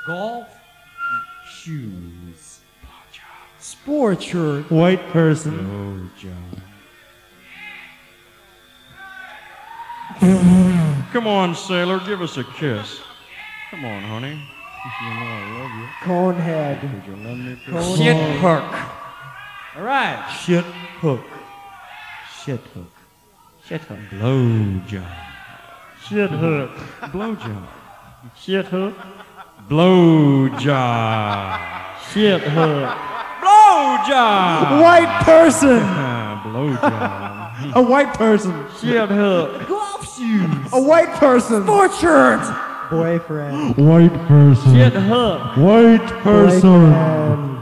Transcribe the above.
Golf shoes. Sport shirt. White person. Blowjob. Come on, sailor, give us a kiss. Come on, honey. You know I love you. Conehead. Would you love me? Cone- Shit hook. All right. Shit hook. Shit hook. Shit hook. Blowjob. Shit hook. Blowjob. Shit hook. Blowjob. Shit hook. Blowjob. White person. Blowjob. A white person. Shit hook. Golf shoes. A white person. Sport shirt. Boyfriend. White person. Shit hook. White person. Boyfriend.